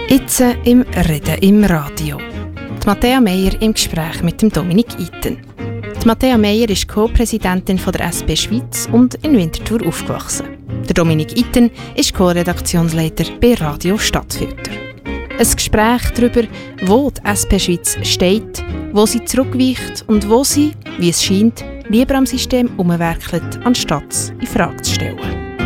Jetzt im Reden im Radio. Die Matthäa Meier im Gespräch mit dem Dominik Iten. Die Matthäa Meier ist Co-Präsidentin der SP Schweiz und in Winterthur aufgewachsen. Der Dominik Iten ist Co-Redaktionsleiter bei Radio Stadtfilter. Ein Gespräch darüber, wo die SP Schweiz steht, wo sie zurückweicht und wo sie, wie es scheint, lieber am System umwerkelt, anstatt es in Frage zu stellen.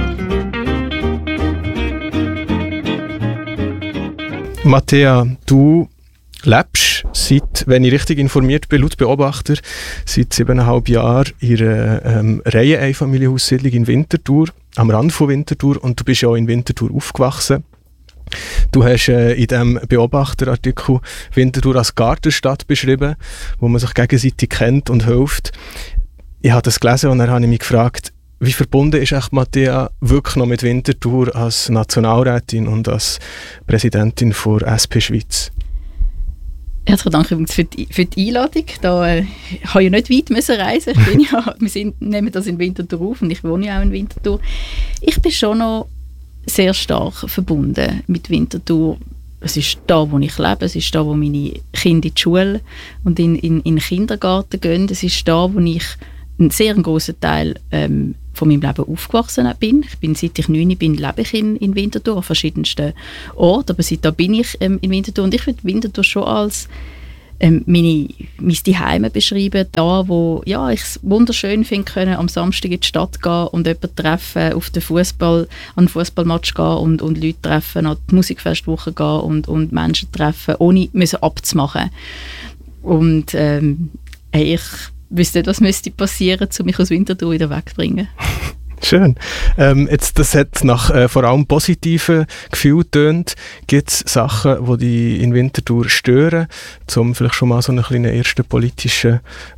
Matthäa, du lebst seit, wenn ich richtig informiert bin, laut Beobachter, seit 7,5 Jahren in einer Reiheneinfamilienhaussiedlung in Winterthur, am Rand von Winterthur, und du bist ja auch in Winterthur aufgewachsen. Du hast in diesem Beobachterartikel Winterthur als Gartenstadt beschrieben, wo man sich gegenseitig kennt und hilft. Ich habe das gelesen und dann habe ich mich gefragt, wie verbunden ist echt Matthäa wirklich noch mit Winterthur als Nationalrätin und als Präsidentin der SP Schweiz? Herzlichen Dank übrigens für die Einladung. Ich musste ja nicht weit reisen. Wir nehmen das in Winterthur auf und ich wohne ja auch in Winterthur. Ich bin schon noch sehr stark verbunden mit Winterthur. Es ist da, wo ich lebe. Es ist da, wo meine Kinder in die Schule und in den Kindergarten gehen. Es ist da, wo ich einen sehr grossen Teil von meinem Leben aufgewachsen bin. Seit ich 9 bin, lebe ich in Winterthur an verschiedensten Orten, aber seitdem bin ich in Winterthur. Und ich würde Winterthur schon als mein Zuhause beschreiben, da wo ich es wunderschön finde, können am Samstag in die Stadt gehen und jemanden treffen, an einen Fußballmatch gehen und Leute treffen, an die Musikfestwoche gehen und Menschen treffen, ohne müssen abzumachen. Und ich wüsste nicht, was müsste passieren, um mich aus Winterthur wieder wegzubringen. Schön. Das hat nach vor allem positiven Gefühlen getönt. Gibt es Sachen, die dich in Winterthur stören, um vielleicht schon mal so einen kleinen ersten politischen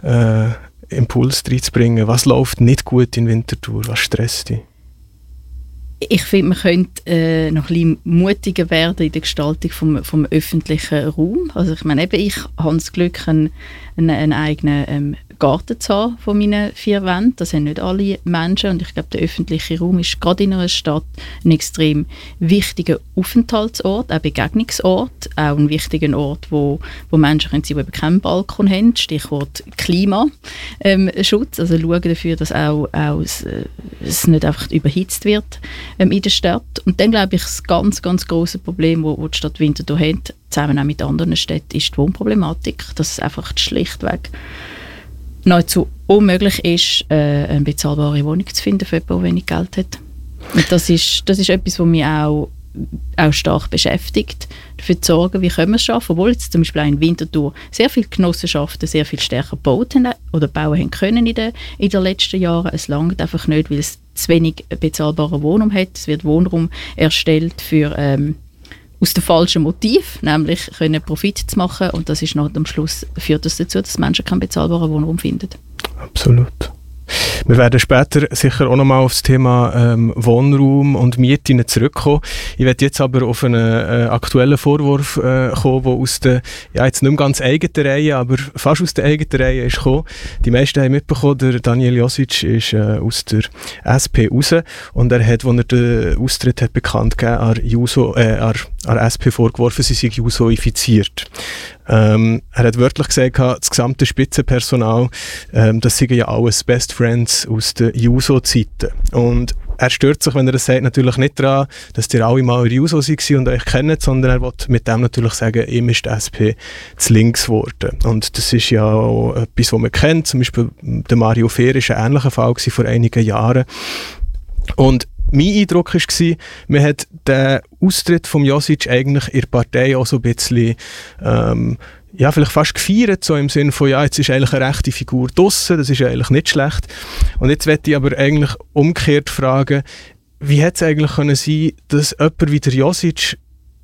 Impuls reinzubringen? Was läuft nicht gut in Winterthur? Was stresst dich? Ich finde, man könnte noch ein bisschen mutiger werden in der Gestaltung vom öffentlichen Raum. Also ich meine, ich habe das Glück, einen eigenen Garten zu haben von meinen 4 Wänden. Das haben nicht alle Menschen. Und ich glaube, der öffentliche Raum ist gerade in einer Stadt ein extrem wichtiger Aufenthaltsort, auch Begegnungsort, auch ein wichtiger Ort, wo Menschen sein können, die keinen Balkon haben. Stichwort Klimaschutz. Also schauen dafür, dass auch es nicht einfach überhitzt wird in der Stadt. Und dann glaube ich, das ganz, ganz grosse Problem, wo die Stadt Winterthur hat, zusammen auch mit anderen Städten, ist die Wohnproblematik. Dass es einfach schlichtweg nahezu unmöglich ist, eine bezahlbare Wohnung zu finden für jemanden, der wenig Geld hat. Und das ist etwas, was mich auch stark beschäftigt, dafür zu sorgen, wie können wir es schaffen, obwohl jetzt zum Beispiel auch in Winterthur sehr viele Genossenschaften sehr viel stärker gebaut haben oder bauen haben können in den letzten Jahren. Es langt einfach nicht, weil es zu wenig bezahlbaren Wohnraum hat. Es wird Wohnraum erstellt aus dem falschen Motiv, nämlich Profit zu machen, und das ist noch am Schluss führt das dazu, dass Menschen keinen bezahlbaren Wohnraum finden. Absolut. Wir werden später sicher auch nochmal auf das Thema Wohnraum und Mieten zurückkommen. Ich werde jetzt aber auf einen aktuellen Vorwurf kommen, der aus der, jetzt nicht mehr ganz eigenen Reihe, aber fast aus der eigenen Reihe ist gekommen. Die meisten haben mitbekommen, der Daniel Josic ist aus der SP raus, und er hat, als er den Austritt hat bekannt gegeben, an SP vorgeworfen, sie sei Juso-infiziert. Er hat wörtlich gesagt, das gesamte Spitzenpersonal, das seien ja alles Best Friends aus den Juso-Zeiten. Und er stört sich, wenn er das sagt, natürlich nicht daran, dass die alle mal in Juso waren und euch kennen, sondern er will mit dem natürlich sagen, ihm ist die SP zu links geworden. Und das ist ja auch etwas, was man kennt. Zum Beispiel der Mario Fehr war ein ähnlicher Fall vor einigen Jahren. Und mein Eindruck war, man hat den Austritt von Josic eigentlich in der Partei auch so ein bisschen vielleicht fast gefeiert, so im Sinne von, jetzt ist eigentlich eine rechte Figur draussen, das ist ja eigentlich nicht schlecht. Und jetzt möchte ich aber eigentlich umgekehrt fragen, wie hätte es eigentlich können sein, dass jemand wie der Josic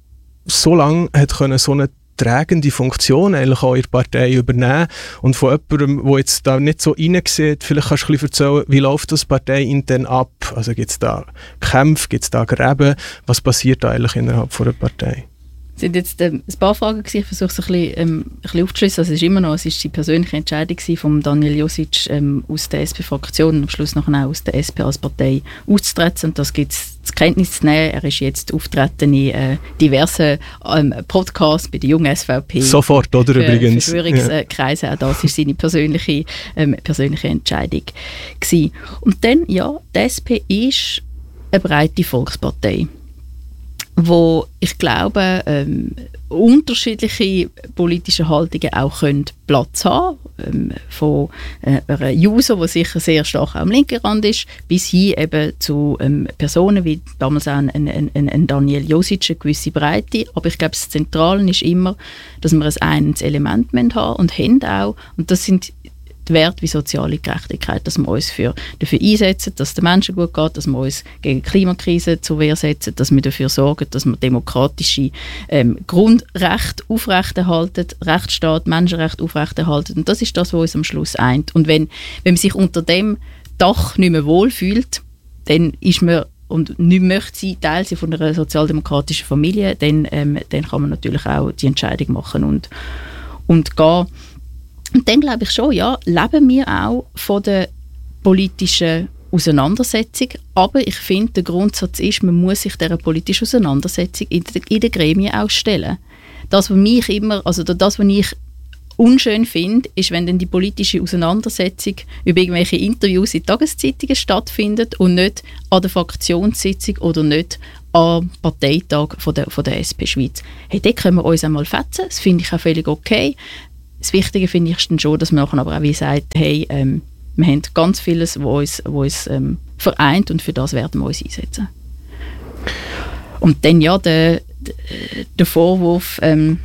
so lange hat können, so eine tragende Funktion eigentlich auch in der Partei übernehmen, und von jemandem, der jetzt da nicht so reinsieht, vielleicht kannst du ein bisschen erzählen, wie läuft das Partei intern ab? Also gibt es da Kämpfe, gibt es da Gräben? Was passiert da eigentlich innerhalb von einer Partei? sind jetzt ein paar Fragen gewesen. Ich versuche es ein bisschen aufzuschliessen. Also es ist die persönliche Entscheidung von Daniel Josic aus der SP-Fraktion und am Schluss nachher auch aus der SP als Partei auszutreten. Und das gibt es zur Kenntnis zu nehmen. Er ist jetzt auftreten in diversen Podcasts bei der jungen SVP. Sofort, oder übrigens? Verschwörungskreise, ja. Auch das war seine persönliche Entscheidung gewesen. Und dann, ja, die SP ist eine breite Volkspartei, wo ich glaube, unterschiedliche politische Haltungen auch Platz haben können. Von einer Juso, die sicher sehr stark am linken Rand ist, bis hin eben zu Personen wie damals auch ein Daniel Josic, eine gewisse Breite. Aber ich glaube, das Zentrale ist immer, dass wir ein einendes Element haben und haben auch. Und das sind Werte wie soziale Gerechtigkeit, dass wir uns dafür einsetzen, dass es den Menschen gut geht, dass wir uns gegen die Klimakrise zur Wehr setzen, dass wir dafür sorgen, dass wir demokratische Grundrechte aufrechterhalten, Rechtsstaat, Menschenrechte aufrechterhalten. Und das ist das, was uns am Schluss eint. Und wenn man sich unter dem Dach nicht mehr wohlfühlt, dann ist man und nicht möchte sein, Teil sein von einer sozialdemokratischen Familie, dann kann man natürlich auch die Entscheidung machen und gehen. Und dann glaube ich schon, ja, leben wir auch von der politischen Auseinandersetzung. Aber ich finde, der Grundsatz ist, man muss sich dieser politischen Auseinandersetzung in den Gremien auch stellen. Das, was ich unschön finde, ist, wenn dann die politische Auseinandersetzung über irgendwelche Interviews in Tageszeitungen stattfindet und nicht an der Fraktionssitzung oder nicht am Parteitag von der SP Schweiz. Hey, dort können wir uns einmal fetzen, das finde ich auch völlig okay. Das Wichtige finde ich dann schon, dass man nachher aber auch wie sagt, hey, wir haben ganz vieles, was uns vereint und für das werden wir uns einsetzen. Und dann ja, der Vorwurf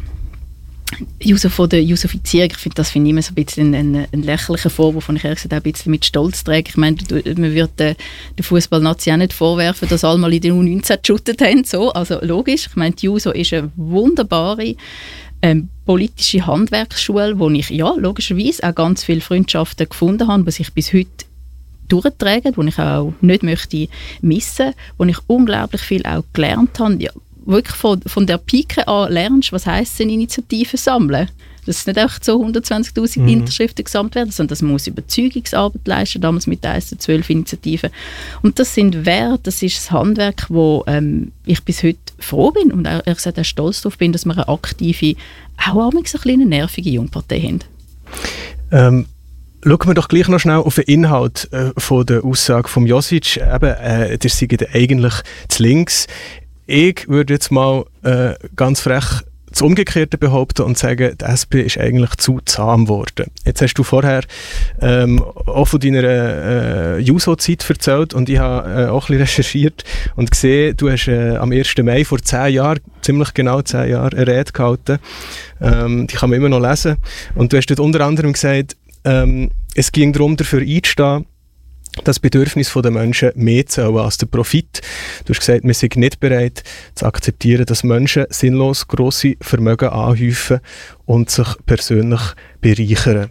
Juso von der Jusifizierung, das finde ich immer so ein bisschen ein lächerlicher Vorwurf, den ich ehrlich gesagt auch ein bisschen mit Stolz trage. Ich meine, man wird der Fußballnazi auch nicht vorwerfen, dass alle mal in den U19 geshootet haben. So. Also logisch, ich meine, die Juso ist eine wunderbare politische Handwerksschule, wo ich ja logischerweise auch ganz viele Freundschaften gefunden habe, die sich bis heute durchtragen, die ich auch nicht möchte missen, wo ich unglaublich viel auch gelernt habe. Ja, wirklich von der Pike an lernst, was heisst eine Initiative sammeln. Dass es nicht einfach so 120'000 Unterschriften gesammelt werden, sondern das muss Überzeugungsarbeit leisten, damals mit der 1-12 Initiativen. Und das sind Werte, das ist das Handwerk, wo ich bis heute froh bin und auch, ehrlich gesagt, auch stolz darauf bin, dass wir eine aktive, auch ein bisschen nervige Jungpartei haben. Schauen wir doch gleich noch schnell auf den Inhalt von der Aussage von Josic. Eben, der sei eigentlich zu links. Ich würde jetzt mal ganz frech das Umgekehrte behaupten und sagen, die SP ist eigentlich zu zahm geworden. Jetzt hast du vorher auch von deiner Juso-Zeit erzählt und ich habe auch ein bisschen recherchiert und gesehen, du hast am 1. Mai vor 10 Jahren, ziemlich genau 10 Jahren, eine Rede gehalten. Die kann man immer noch lesen. Und du hast dort unter anderem gesagt, es ging darum, dafür einzustehen, das Bedürfnis der Menschen mehr zählen als der Profit. Du hast gesagt, wir sind nicht bereit zu akzeptieren, dass Menschen sinnlos grosse Vermögen anhäufen und sich persönlich bereichern.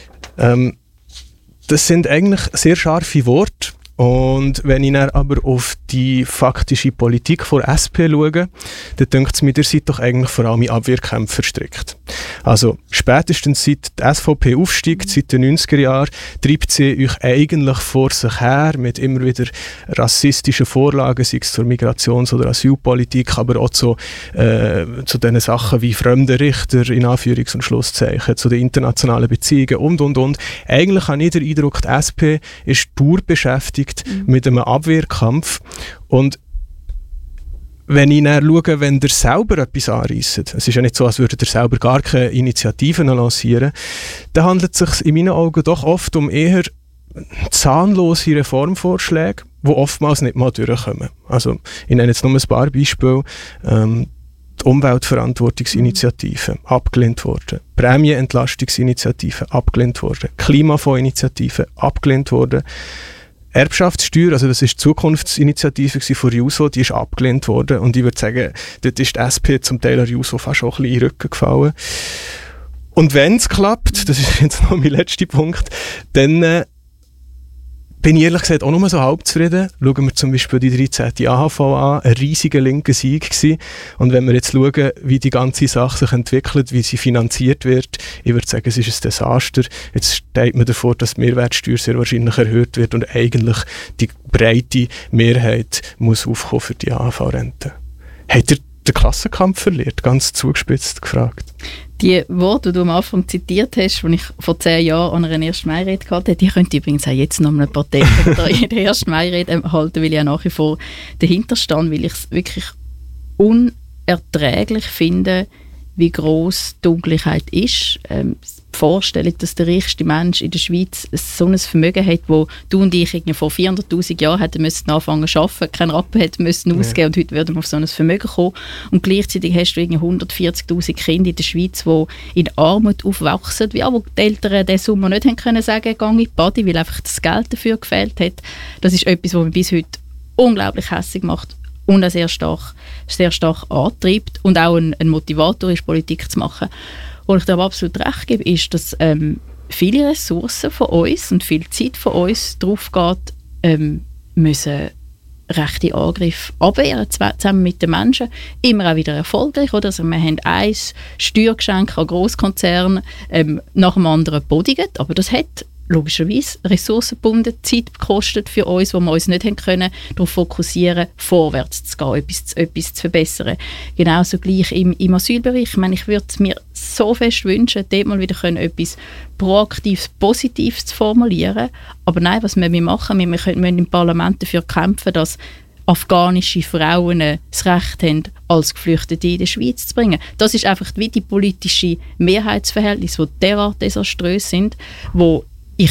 Das sind eigentlich sehr scharfe Worte. Und wenn ich dann aber auf die faktische Politik der SP schaue, dann denkt es mir, ihr seid doch eigentlich vor allem in Abwehrkämpfen verstrickt. Also spätestens seit die SVP aufsteigt, seit den 90er Jahren, treibt sie euch eigentlich vor sich her mit immer wieder rassistischen Vorlagen, sei es zur Migrations- oder Asylpolitik, aber auch zu diesen Sachen wie fremde Richter, in Anführungs- und Schlusszeichen, zu den internationalen Beziehungen und. Eigentlich habe ich den Eindruck, die SP ist durchbeschäftigt mit einem Abwehrkampf. Und wenn ich dann schaue, wenn ihr selber etwas anreisst, es ist ja nicht so, als würdet ihr selber gar keine Initiativen lancieren, dann handelt es sich in meinen Augen doch oft um eher zahnlose Reformvorschläge, die oftmals nicht mal durchkommen. Also, ich nenne jetzt nur ein paar Beispiele. Die Umweltverantwortungsinitiative abgelehnt worden, Prämienentlastungsinitiative abgelehnt worden, Klimafondsinitiative abgelehnt worden, Erbschaftssteuer, also das ist die Zukunftsinitiative von Juso, die ist abgelehnt worden und ich würde sagen, dort ist die SP zum Teil an Juso fast auch ein bisschen in den Rücken gefallen. Und wenn es klappt, das ist jetzt noch mein letzter Punkt, dann bin ich ehrlich gesagt auch nur so halb zufrieden. Schauen wir zum Beispiel die 13. AHV an, ein riesiger linker Sieg gewesen. Und wenn wir jetzt schauen, wie die ganze Sache sich entwickelt, wie sie finanziert wird, ich würde sagen, es ist ein Desaster. Jetzt steht man davor, dass die Mehrwertsteuer sehr wahrscheinlich erhöht wird und eigentlich die breite Mehrheit muss aufkommen für die AHV-Rente. Hat er den Klassenkampf verliert? Ganz zugespitzt gefragt. Die Worte, die du am Anfang zitiert hast, die ich vor 10 Jahren an einer 1. Mai-Rede gehalten habe, die könnte ich übrigens auch jetzt noch eine Partei in der 1. Mai-Rede halten, weil ich auch nach wie vor dahinter stehe, weil ich es wirklich unerträglich finde, wie gross die Ungleichheit ist. Die Vorstellung, dass der reichste Mensch in der Schweiz so ein Vermögen hat, wo du und ich vor 400'000 Jahren hätten müssen anfangen zu arbeiten, keinen Rappen hätten müssen ausgeben und heute würden wir auf so ein Vermögen kommen. Und gleichzeitig hast du 140'000 Kinder in der Schweiz, die in Armut aufwachsen, wo die Eltern diesen Sommer nicht haben können sagen, geh in die Body, weil einfach das Geld dafür gefehlt hat. Das ist etwas, was mich bis heute unglaublich hässig macht und auch sehr stark antreibt und auch ein Motivator ist, Politik zu machen. Wo ich dir aber absolut recht gebe, ist, dass viele Ressourcen von uns und viel Zeit von uns darauf geht, müssen rechte Angriffe abwehren, zusammen mit den Menschen, immer auch wieder erfolgreich. Oder? Also wir haben ein Steuergeschenk an Grosskonzerne nach dem anderen gebodiget, aber das hat logischerweise ressourcengebunden Zeit gekostet für uns, wo wir uns nicht haben können, darauf fokussieren, vorwärts zu gehen, etwas zu verbessern. Genauso gleich im Asylbereich. Ich meine, ich würde mir so fest wünschen, dort mal wieder etwas Proaktives, Positives zu formulieren. Aber nein, was wir machen, wir müssen im Parlament dafür kämpfen, dass afghanische Frauen das Recht haben, als Geflüchtete in die Schweiz zu bringen. Das ist einfach wie die politische Mehrheitsverhältnisse, die derart desaströs sind, wo